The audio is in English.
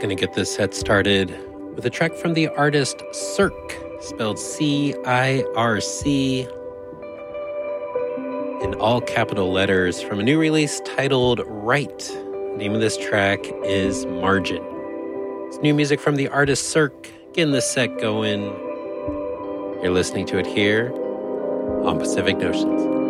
Going to get this set started with a track from the artist Circ, spelled C-I-R-C, in all capital letters, from a new release titled Right. The name of this track is Margin. It's new music from the artist Circ. Getting this set going. You're listening to it here on Pacific Notions.